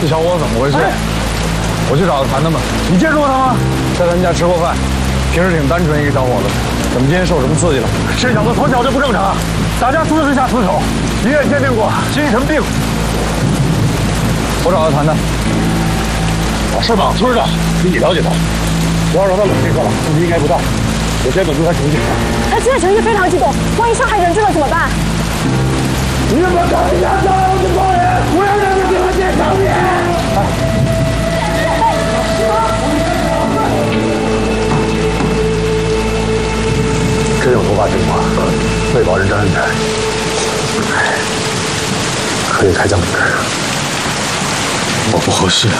这小伙怎么回事？我去找他谈谈吧。 你见过他吗？ 在他们家吃过饭，平时挺单纯一个小伙子，怎么今天受什么刺激了？ 这小子从小就不正常，打架出私下出手，医院鉴定过精神病。 我找他谈谈。 我是莽村的，你了解他。我要让他冷静下来，自己应该不大。我先稳住他情绪。 他现在情绪非常激动，万一伤害人质了怎么办？ 你们赶紧拿刀子帮人，不要让他给我见场面！真有突发情况，为保人身安全，可以开枪指。我不合适，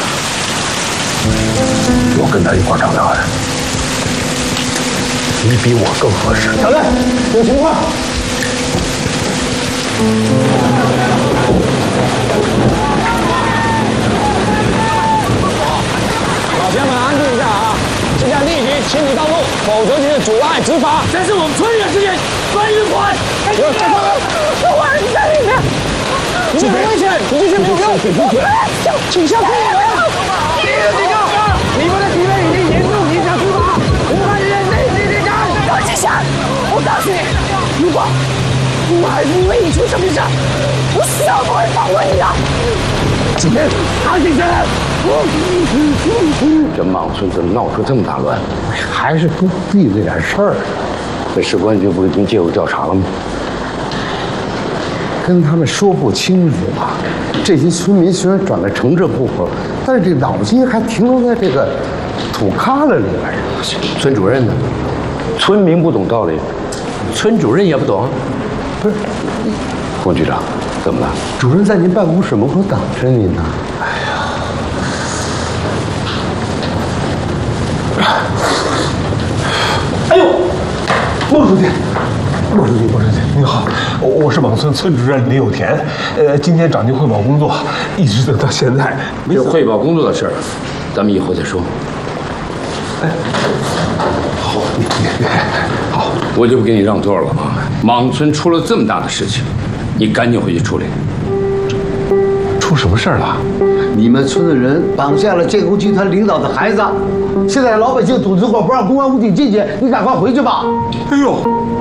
我跟他一块商量案，你比我更合适。小子，有情况。 老乡们安静一下啊！现在立即清理道路，否则就是阻碍执法。这是我们村里的事情，分一管。 有人在里面， 你很危险，你进去没有用。请下队员。第一个警告，你们的体位已经严重影响执法，500人内地离开。 张志祥，我告诉你，如果我还是因为你出什么事，我死都不会放过你的。 今天安静下来。 这莽村怎么闹出这么大乱？还是不避这点事儿。这士官局不已经介入调查了吗？跟他们说不清楚啊！这些村民虽然转了城镇户口，但是这脑筋还停留在这个土旮旯里边。村主任呢？村民不懂道理，村主任也不懂。不是，冯局长，怎么了？主任在您办公室门口等着您呢。 哎呦，孟书记，孟书记，您好，我是莽村村主任林有田。今天找您汇报工作，一直等到现在。 这汇报工作的事儿，咱们以后再说。 哎，好，你好， 我就不给你让座了啊！莽村出了这么大的事情，你赶紧回去处理。 出什么事儿了？ 你们村的人绑架了建工集团领导的孩子，现在老百姓堵着火不让公安武警进去，你赶快回去吧。 哎呦，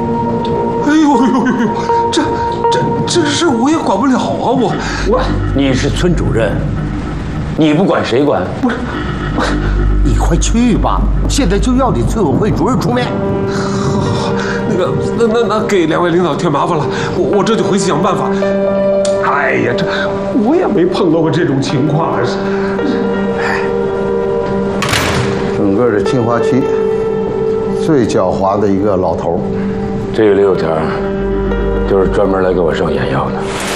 这事我也管不了啊！我， 你是村主任，你不管谁管？ 不是，你快去吧，现在就要你村委会主任出面。 那给两位领导添麻烦了，我这就回去想办法。哎呀，这我也没碰到过这种情况啊！ 整个的清华区最狡猾的一个老头。 这个刘有田就是专门来给我上眼药的。